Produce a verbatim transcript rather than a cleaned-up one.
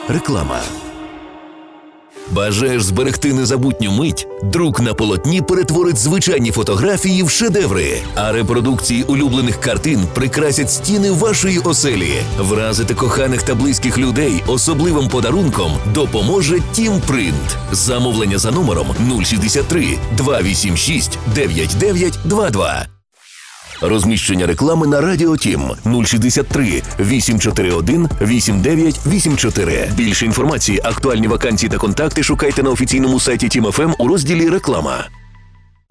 Реклама. Бажаєш зберегти незабутню мить? Друк на полотні перетворить звичайні фотографії в шедеври, а репродукції улюблених картин прикрасять стіни вашої оселі. Вразити коханих та близьких людей особливим подарунком допоможе Тімпринт. Замовлення за номером нуль шістдесят три два вісім шість дев'ять дев'ять два два. Розміщення реклами на Радіо Тім нуль шістдесят три вісім чотири один вісім дев'ять вісім чотири. Більше інформації, актуальні вакансії та контакти шукайте на офіційному сайті Тім еф ем у розділі «Реклама».